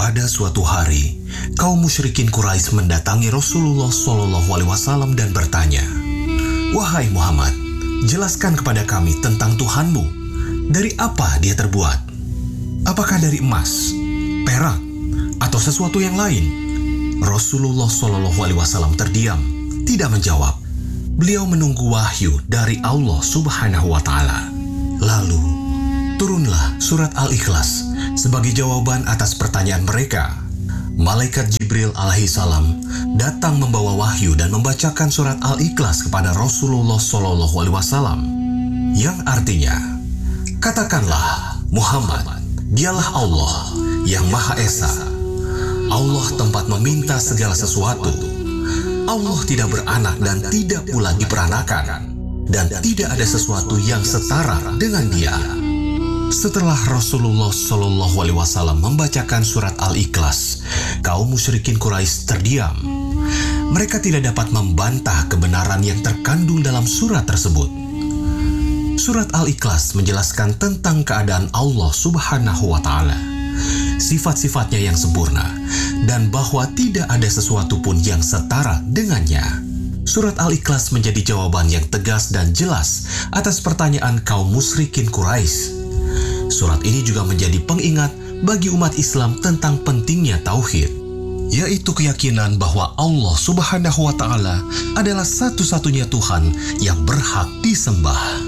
Pada suatu hari, kaum musyrikin Quraisy mendatangi Rasulullah SAW dan bertanya, "Wahai Muhammad, jelaskan kepada kami tentang Tuhanmu. Dari apa dia terbuat? Apakah dari emas, perak, atau sesuatu yang lain?" Rasulullah SAW terdiam, tidak menjawab. Beliau menunggu wahyu dari Allah Subhanahu wa Ta'ala. Lalu turunlah surat Al-Ikhlas sebagai jawaban atas pertanyaan mereka. Malaikat Jibril alaihissalam datang membawa wahyu dan membacakan surat Al-Ikhlas kepada Rasulullah SAW, yang artinya, "Katakanlah, Muhammad, dialah Allah yang Maha Esa. Allah tempat meminta segala sesuatu. Allah tidak beranak dan tidak pula diperanakan, dan tidak ada sesuatu yang setara dengan Dia." Setelah Rasulullah SAW membacakan surat Al-Ikhlas, kaum musyrikin Quraisy terdiam. Mereka tidak dapat membantah kebenaran yang terkandung dalam surat tersebut. Surat Al-Ikhlas menjelaskan tentang keadaan Allah Subhanahu wa Ta'ala, sifat-sifatnya yang sempurna, dan bahwa tidak ada sesuatu pun yang setara dengannya. Surat Al-Ikhlas menjadi jawaban yang tegas dan jelas atas pertanyaan kaum musyrikin Quraisy. Surat ini juga menjadi pengingat bagi umat Islam tentang pentingnya tauhid, yaitu keyakinan bahwa Allah Subhanahu wa Ta'ala adalah satu-satunya Tuhan yang berhak disembah.